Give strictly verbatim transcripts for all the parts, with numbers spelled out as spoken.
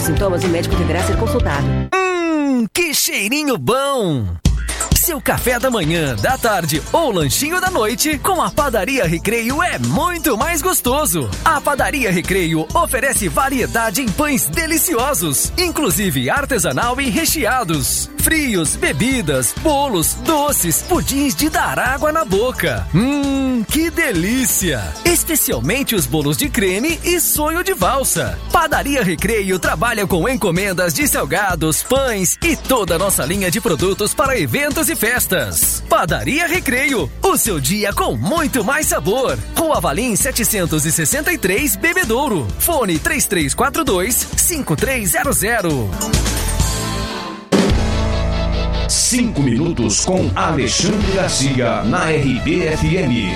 sintomas, o médico deverá ser consultado. Hum, que cheirinho bom! Seu café da manhã, da tarde ou lanchinho da noite, com a Padaria Recreio é muito mais gostoso. A Padaria Recreio oferece variedade em pães deliciosos, inclusive artesanal e recheados. Frios, bebidas, bolos, doces, pudins de dar água na boca. Hum, que delícia! Especialmente os bolos de creme e sonho de valsa. Padaria Recreio trabalha com encomendas de salgados, pães e toda a nossa linha de produtos para eventos e festas. Padaria Recreio, o seu dia com muito mais sabor. Rua Valim setecentos e sessenta e três, Bebedouro. Fone três três quatro dois, cinco três zero zero. Cinco minutos com Alexandre Garcia na R B F M.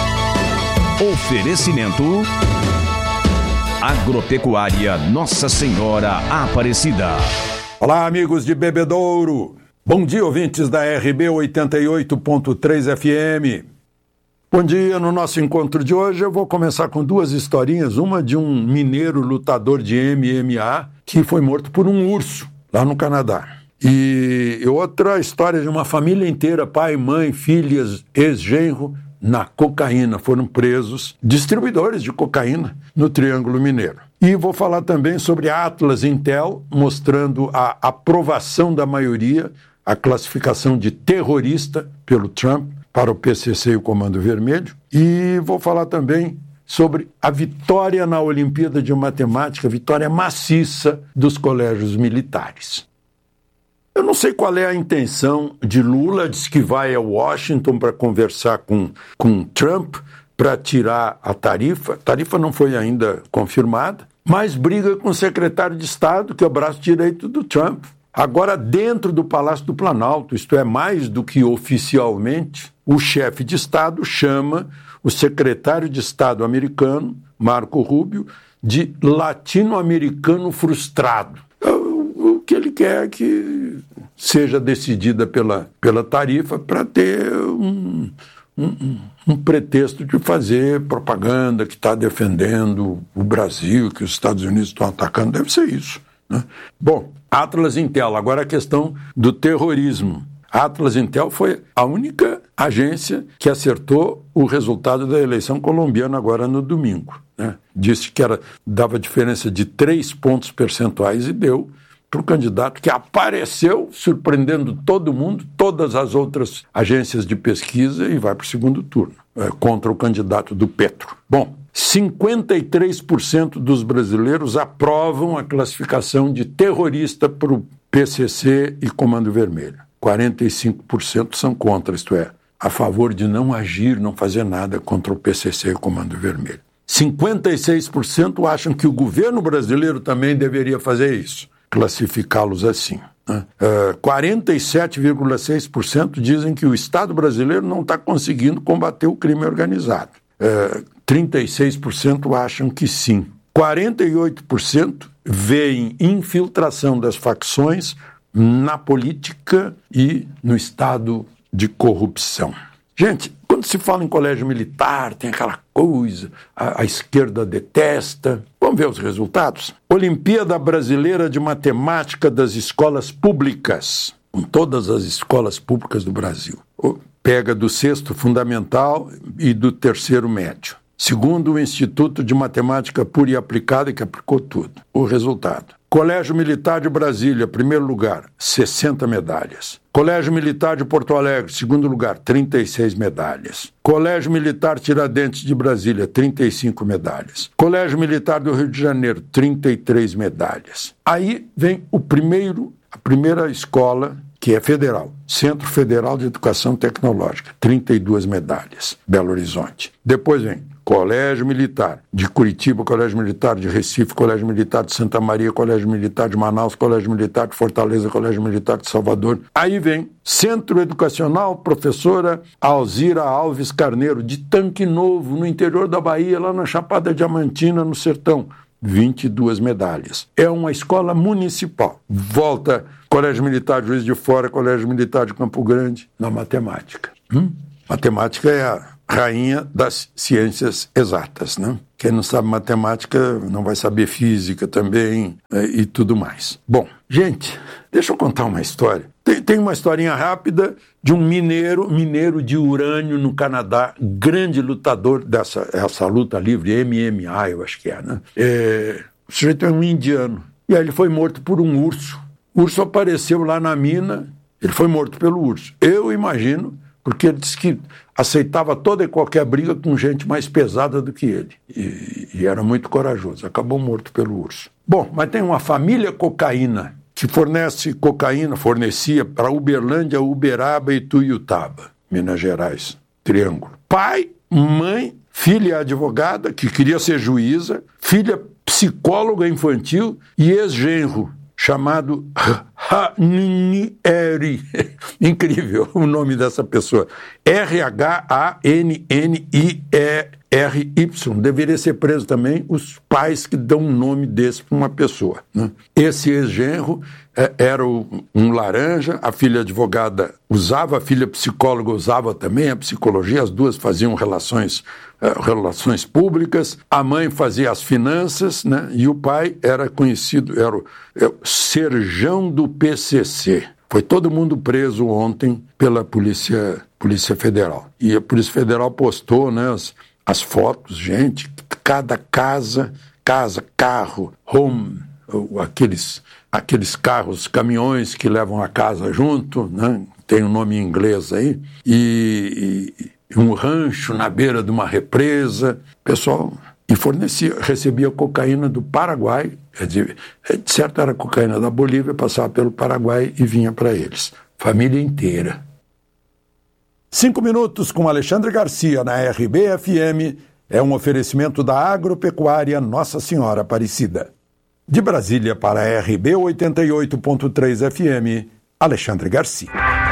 Oferecimento Agropecuária Nossa Senhora Aparecida. Olá, amigos de Bebedouro. Bom dia, ouvintes da R B oitenta e oito ponto três F M. Bom dia, no nosso encontro de hoje eu vou começar com duas historinhas, uma de um mineiro lutador de M M A que foi morto por um urso lá no Canadá. E outra história de uma família inteira, pai, mãe, filhas, ex-genro, na cocaína. Foram presos distribuidores de cocaína no Triângulo Mineiro. E vou falar também sobre a Atlas Intel, mostrando a aprovação da maioria, a classificação de terrorista pelo Trump para o P C C e o Comando Vermelho. E vou falar também sobre a vitória na Olimpíada de Matemática, vitória maciça dos colégios militares. Eu não sei qual é a intenção de Lula, diz que vai a Washington para conversar com, com Trump para tirar a tarifa. A tarifa não foi ainda confirmada, mas briga com o secretário de Estado, que é o braço direito do Trump. Agora, dentro do Palácio do Planalto, isto é, mais do que oficialmente, o chefe de Estado chama o secretário de Estado americano, Marco Rubio, de latino-americano frustrado. O que ele quer é que seja decidida pela, pela tarifa para ter um, um, um pretexto de fazer propaganda que está defendendo o Brasil, que os Estados Unidos estão atacando. Deve ser isso, né? Bom, Atlas Intel, agora a questão do terrorismo. A Atlas Intel foi a única agência que acertou o resultado da eleição colombiana agora no domingo, né? Disse que era, dava diferença de três pontos percentuais e deu para o candidato que apareceu, surpreendendo todo mundo, todas as outras agências de pesquisa, e vai para o segundo turno, é, contra o candidato do Petro. Bom, cinquenta e três por cento dos brasileiros aprovam a classificação de terrorista para o P C C e Comando Vermelho. quarenta e cinco por cento são contra, isto é, a favor de não agir, não fazer nada contra o P C C e o Comando Vermelho. cinquenta e seis por cento acham que o governo brasileiro também deveria fazer isso, classificá-los assim. Né? Uh, quarenta e sete vírgula seis por cento dizem que o Estado brasileiro não está conseguindo combater o crime organizado. Uh, trinta e seis por cento acham que sim. quarenta e oito por cento veem infiltração das facções na política e no estado de corrupção. Gente, quando se fala em colégio militar, tem aquela coisa, a, a esquerda detesta. Vamos ver os resultados? Olimpíada Brasileira de Matemática das Escolas Públicas, com todas as escolas públicas do Brasil. Pega do sexto fundamental e do terceiro médio. Segundo o Instituto de Matemática Pura e Aplicada, que aplicou tudo. O resultado: Colégio Militar de Brasília, primeiro lugar, sessenta medalhas. Colégio Militar de Porto Alegre, segundo lugar, trinta e seis medalhas. Colégio Militar Tiradentes de Brasília, trinta e cinco medalhas. Colégio Militar do Rio de Janeiro, trinta e três medalhas. Aí vem o primeiro, a primeira escola, que é federal, Centro Federal de Educação Tecnológica, trinta e duas medalhas, Belo Horizonte. Depois vem Colégio Militar de Curitiba, Colégio Militar de Recife, Colégio Militar de Santa Maria, Colégio Militar de Manaus, Colégio Militar de Fortaleza, Colégio Militar de Salvador. Aí vem Centro Educacional Professora Alzira Alves Carneiro, de Tanque Novo, no interior da Bahia, lá na Chapada Diamantina, no Sertão. vinte e duas medalhas. É uma escola municipal. Volta Colégio Militar de Juiz de Fora, Colégio Militar de Campo Grande, na matemática. Hum? Matemática é a rainha das ciências exatas, né? Quem não sabe matemática não vai saber física também, é, e tudo mais. Bom, gente, deixa eu contar uma história. Tem, tem uma historinha rápida de um mineiro, mineiro de urânio no Canadá, grande lutador dessa essa luta livre, M M A, eu acho que é, né? É, o sujeito é um indiano. E aí ele foi morto por um urso. O urso apareceu lá na mina, ele foi morto pelo urso. Eu imagino, porque ele disse que aceitava toda e qualquer briga com gente mais pesada do que ele. E, e era muito corajoso. Acabou morto pelo urso. Bom, mas tem uma família cocaína que fornece cocaína, fornecia para Uberlândia, Uberaba e Tuiutaba, Minas Gerais. Triângulo. Pai, mãe, filha advogada, que queria ser juíza, filha psicóloga infantil e ex-genro, chamado Ranieri. Incrível o nome dessa pessoa. R H A N N I E R Y. Deveria ser preso também os pais que dão um nome desse para uma pessoa, né? Esse ex-genro é, era o, um laranja, a filha advogada usava, a filha psicóloga usava também a psicologia, as duas faziam relações, é, relações públicas, a mãe fazia as finanças, né? E o pai era conhecido, era o, é, o serjão do P C C. Foi todo mundo preso ontem pela Polícia, Polícia Federal. E a Polícia Federal postou, né, as, as fotos, gente, cada casa, casa, carro, home, aqueles, aqueles carros, caminhões que levam a casa junto, né, tem um nome em inglês aí, e, e um rancho na beira de uma represa, pessoal, e fornecia, recebia cocaína do Paraguai, quer dizer, de certo era cocaína da Bolívia, passava pelo Paraguai e vinha para eles, família inteira. Cinco minutos com Alexandre Garcia na R B F M é um oferecimento da Agropecuária Nossa Senhora Aparecida. De Brasília para a R B oitenta e oito ponto três F M, Alexandre Garcia.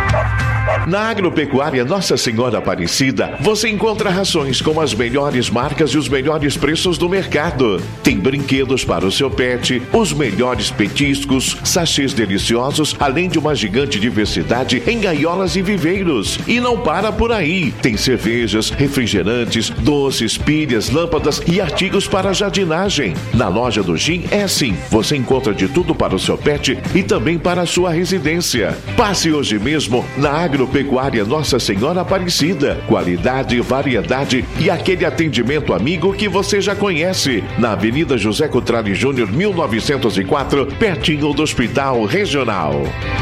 Na Agropecuária Nossa Senhora Aparecida, você encontra rações com as melhores marcas e os melhores preços do mercado. Tem brinquedos para o seu pet, os melhores petiscos, sachês deliciosos, além de uma gigante diversidade em gaiolas e viveiros. E não para por aí. Tem cervejas, refrigerantes, doces, pilhas, lâmpadas e artigos para jardinagem. Na loja do Gin é assim. Você encontra de tudo para o seu pet e também para a sua residência. Passe hoje mesmo na Agropecuária Pecuária Nossa Senhora Aparecida. Qualidade, variedade e aquele atendimento amigo que você já conhece. Na Avenida José Cotrali Júnior, mil novecentos e quatro, pertinho do Hospital Regional.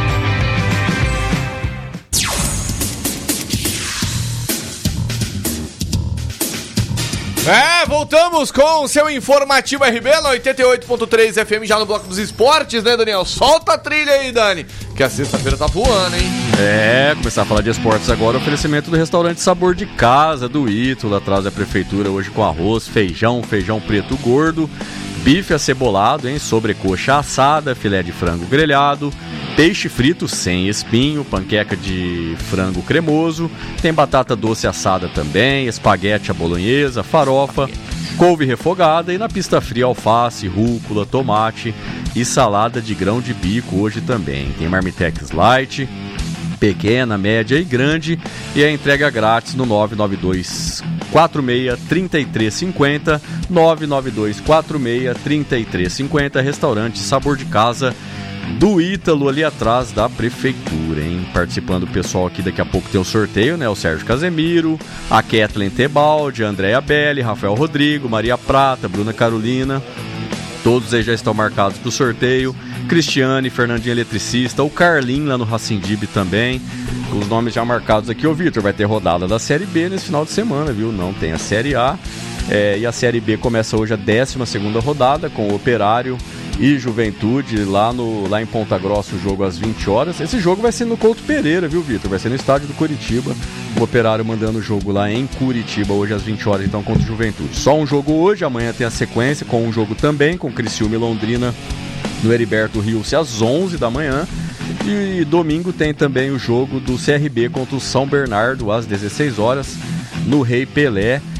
É, voltamos com o seu informativo R B na oitenta e oito ponto três F M, já no bloco dos esportes, né, Daniel? Solta a trilha aí, Dani, que a sexta-feira tá voando, hein? É, começar a falar de esportes agora, oferecimento do restaurante Sabor de Casa, do Ítalo, atrás da prefeitura, hoje com arroz, feijão, feijão preto gordo, bife acebolado, hein, sobrecoxa assada, filé de frango grelhado, peixe frito sem espinho, panqueca de frango cremoso, tem batata doce assada também, espaguete à bolonhesa, farofa, couve refogada e na pista fria alface, rúcula, tomate e salada de grão de bico hoje também. Tem marmitex light, pequena, média e grande e a entrega grátis no nove nove dois quatro seis três três cinco zero, nove nove dois quatro seis três três cinco zero, restaurante Sabor de Casa do Ítalo, ali atrás da prefeitura, hein? Participando o pessoal aqui, daqui a pouco tem o sorteio, né? O Sérgio Casemiro, a Kathleen Tebaldi, a Andréa Belli, Rafael Rodrigo, Maria Prata, Bruna Carolina, todos aí já estão marcados para o sorteio. Cristiane, Fernandinha Eletricista, o Carlinho lá no Racindib também, os nomes já marcados aqui. Ô Vitor, vai ter rodada da Série B nesse final de semana, viu? Não tem a Série A, é, e a Série B começa hoje a décima segunda rodada com o Operário e Juventude lá, no, lá em Ponta Grossa, o jogo às vinte horas. Esse jogo vai ser no Couto Pereira, viu, Vitor? Vai ser no estádio do Curitiba. O Operário mandando o jogo lá em Curitiba hoje às vinte horas, então, contra o Juventude. Só um jogo hoje, amanhã tem a sequência com um jogo também, com Criciúma e Londrina no Heriberto Rios às onze da manhã. E domingo tem também o jogo do C R B contra o São Bernardo às dezesseis horas no Rei Pelé.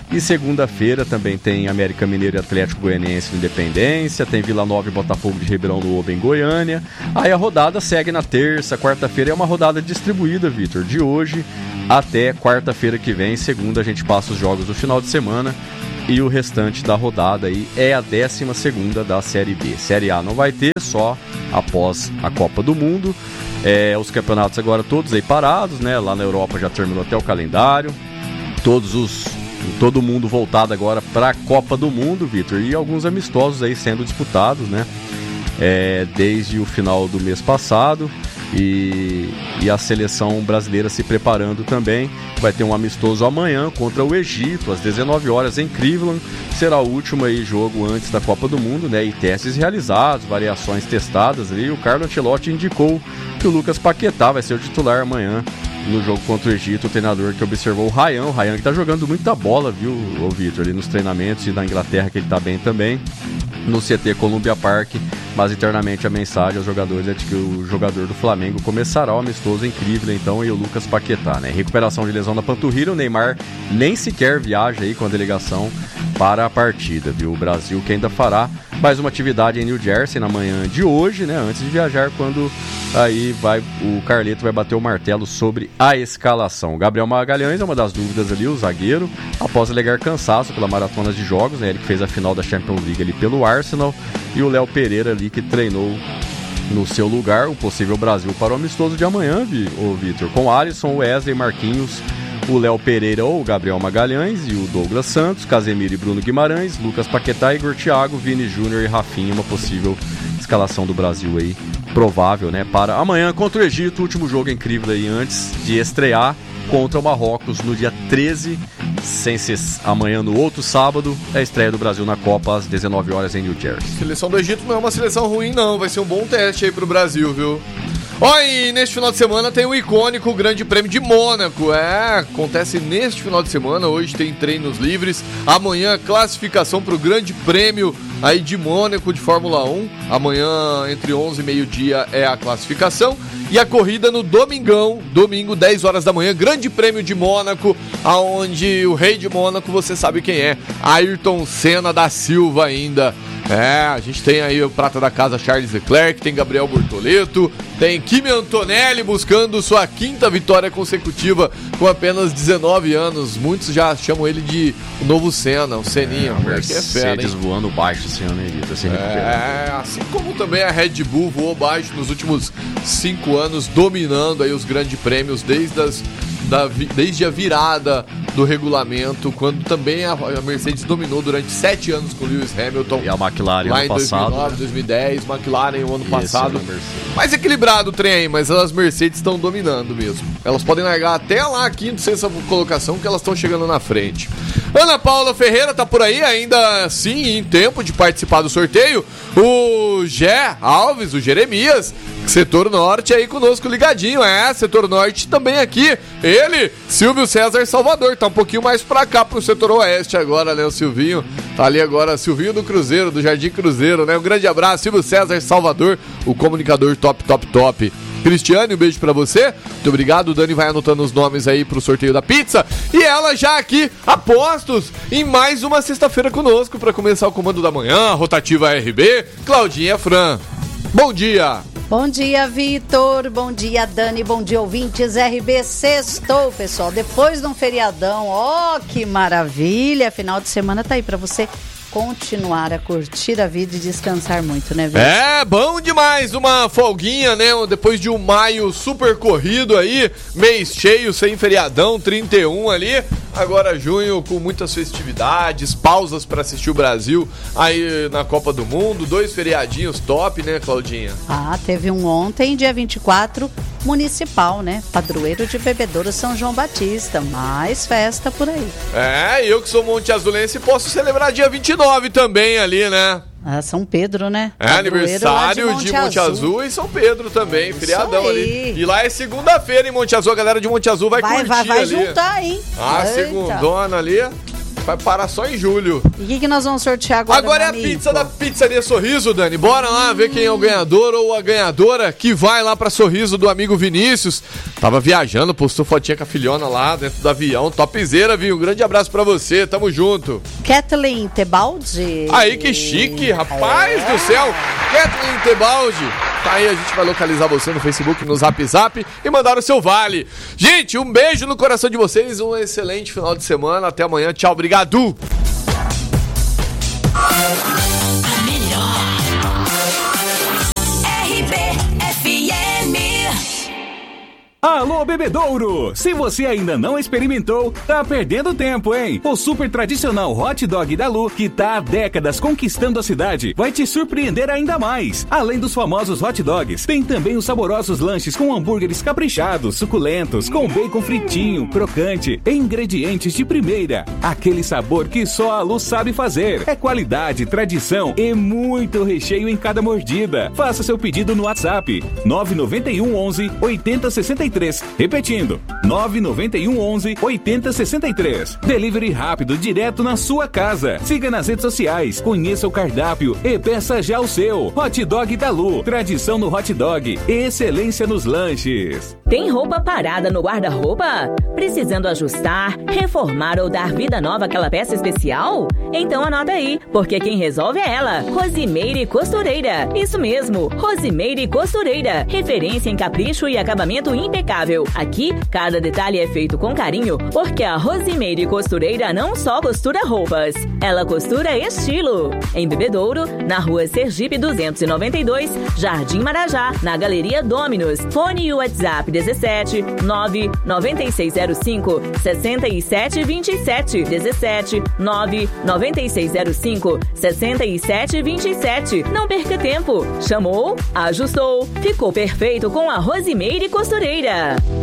E segunda-feira também tem América Mineiro e Atlético Goianiense no Independência, tem Vila Nova e Botafogo de Ribeirão do Oba em Goiânia. Aí a rodada segue na terça, quarta-feira é uma rodada distribuída, Vitor, de hoje até quarta-feira que vem. Segunda a gente passa os jogos do final de semana e o restante da rodada aí é a décima segunda da Série B. Série A não vai ter, só após a Copa do Mundo. É, os campeonatos agora todos aí parados, né? Lá na Europa já terminou até o calendário. Todos os... Todo mundo voltado agora para a Copa do Mundo, Vitor, e alguns amistosos aí sendo disputados, né? É, desde o final do mês passado e, e a seleção brasileira se preparando também. Vai ter um amistoso amanhã contra o Egito, às dezenove horas em Cleveland. Será o último aí jogo antes da Copa do Mundo, né? E testes realizados, variações testadas ali. O Carlo Ancelotti indicou que o Lucas Paquetá vai ser o titular amanhã no jogo contra o Egito. O treinador que observou o Ryan, o Ryan que tá jogando muita bola, viu, o Vitor, ali nos treinamentos, e na Inglaterra que ele tá bem também, no C T Columbia Park, mas internamente a mensagem aos jogadores é de que o jogador do Flamengo começará o amistoso incrível, então, e o Lucas Paquetá, né? Recuperação de lesão da panturrilha, o Neymar nem sequer viaja aí com a delegação para a partida, viu? O Brasil que ainda fará mais uma atividade em New Jersey na manhã de hoje, né? Antes de viajar, quando aí vai, o Carleto vai bater o martelo sobre a escalação. O Gabriel Magalhães é uma das dúvidas ali, o zagueiro, após alegar cansaço pela maratona de jogos, né? Ele que fez a final da Champions League ali pelo Arsenal, e o Léo Pereira ali que treinou no seu lugar. O possível Brasil para o amistoso de amanhã, o Vitor, com Alisson, Wesley, Marquinhos, o Léo Pereira ou o Gabriel Magalhães e o Douglas Santos, Casemiro e Bruno Guimarães, Lucas Paquetá, Igor Thiago, Vini Júnior e Rafinha. Uma possível escalação do Brasil aí, provável, né, para amanhã contra o Egito, último jogo incrível aí antes de estrear contra o Marrocos no dia treze, sem ser amanhã no outro sábado, é a estreia do Brasil na Copa às dezenove horas em New Jersey. A seleção do Egito não é uma seleção ruim não, vai ser um bom teste aí pro Brasil, viu? Ó, oh, e neste final de semana tem o icônico Grande Prêmio de Mônaco. É, acontece neste final de semana. Hoje tem treinos livres. Amanhã, classificação para o Grande Prêmio aí de Mônaco de Fórmula um. Amanhã, entre onze e meio-dia, é a classificação. E a corrida no domingão, domingo, dez horas da manhã, Grande Prêmio de Mônaco, aonde o rei de Mônaco, você sabe quem é, Ayrton Senna da Silva ainda. É, a gente tem aí o prata da casa Charles Leclerc, tem Gabriel Bortoleto, tem Kimi Antonelli buscando sua quinta vitória consecutiva com apenas dezenove anos. Muitos já chamam ele de o novo Senna, o Seninha. É, Mercedes é fera, voando baixo esse ano aí, tá se recuperando. É, assim como também a Red Bull voou baixo nos últimos cinco anos, dominando aí os grandes prêmios desde as Da, desde a virada do regulamento, quando também a, a Mercedes dominou durante sete anos com Lewis Hamilton. E a McLaren lá ano em passado, dois mil e nove, né? dois mil e dez, McLaren o ano Esse passado. ano Mais equilibrado o trem aí, mas as Mercedes estão dominando mesmo. Elas podem largar até lá a quinta, sexta colocação, que elas estão chegando na frente. Ana Paula Ferreira tá por aí, ainda assim em tempo de participar do sorteio. O Gé Alves, o Jeremias, Setor Norte aí conosco ligadinho. É, Setor Norte também aqui. Ele, Silvio César Salvador, tá um pouquinho mais pra cá, pro Setor Oeste agora, né? O Silvinho tá ali agora, Silvinho do Cruzeiro, do Jardim Cruzeiro, né? Um grande abraço, Silvio César Salvador, o comunicador top, top, top. Cristiane, um beijo pra você. Muito obrigado. O Dani vai anotando os nomes aí pro sorteio da pizza. E ela já aqui, a postos, em mais uma sexta-feira conosco pra começar o comando da manhã, Rotativa R B, Claudinha Fran. Bom dia! Bom dia, Vitor. Bom dia, Dani. Bom dia, ouvintes. R B sextou, pessoal. Depois de um feriadão, ó, oh, que maravilha. Final de semana tá aí pra você continuar a curtir a vida e descansar muito, né, Vitor? É, bom demais. Uma folguinha, né? Depois de um maio super corrido aí, mês cheio, sem feriadão, trinta e um ali. Agora junho com muitas festividades, pausas pra assistir o Brasil aí na Copa do Mundo. Dois feriadinhos top, né, Claudinha? Ah, teve um ontem, dia vinte e quatro, municipal, né? Padroeiro de Bebedouro São João Batista. Mais festa por aí. É, eu que sou Monte Azulense posso celebrar dia vinte e nove também ali, né? Ah, São Pedro, né? É, aniversário de Monte, de Monte Azul. Azul e São Pedro também, isso feriadão aí. Ali. E lá é segunda-feira em Monte Azul, a galera de Monte Azul vai, vai curtir vai, vai ali. Vai juntar, hein? Ah, Eita. segundona ali. vai parar só em julho. E o que, que nós vamos sortear agora, Agora é a Manico? pizza da Pizzaria Sorriso, Dani. Bora lá ver quem é o ganhador ou a ganhadora que vai lá pra Sorriso do amigo Vinícius. Tava viajando, postou fotinha com a filhona lá dentro do avião. Topzera, viu? Um grande abraço pra você, tamo junto. Kathleen Tebaldi. Aí, que chique, rapaz é. do céu. Kathleen Tebaldi. Tá aí, a gente vai localizar você no Facebook, no Zap Zap e mandar o seu vale. Gente, um beijo no coração de vocês, um excelente final de semana. Até amanhã, tchau, obrigado. A melhor R B F M. Alô, Bebedouro! Se você ainda não experimentou, tá perdendo tempo, hein? O super tradicional hot dog da Lu, que tá há décadas conquistando a cidade, vai te surpreender ainda mais. Além dos famosos hot dogs, tem também os saborosos lanches com hambúrgueres caprichados, suculentos, com bacon fritinho, crocante e ingredientes de primeira. Aquele sabor que só a Lu sabe fazer. É qualidade, tradição e muito recheio em cada mordida. Faça seu pedido no WhatsApp nove nove um onze oitenta sessenta e três. Repetindo, nove nove um onze oitenta sessenta e três. Delivery rápido, direto na sua casa. Siga nas redes sociais, conheça o cardápio e peça já o seu. Hot Dog da Lu, tradição no hot dog e excelência nos lanches. Tem roupa parada no guarda-roupa? Precisando ajustar, reformar ou dar vida nova àquela peça especial? Então anota aí, porque quem resolve é ela, Rosimeire Costureira. Isso mesmo, Rosimeire Costureira. Referência em capricho e acabamento impecável. Aqui, cada detalhe é feito com carinho, porque a Rosimeire Costureira não só costura roupas, ela costura estilo. Em Bebedouro, na rua Sergipe duzentos e noventa e dois, Jardim Marajá, na Galeria Dominus. Fone e WhatsApp dezessete nove nove seis zero cinco seis sete dois sete dezessete nove nove seis zero cinco seis sete dois sete. Não perca tempo. Chamou, ajustou, ficou perfeito com a Rosimeire Costureira.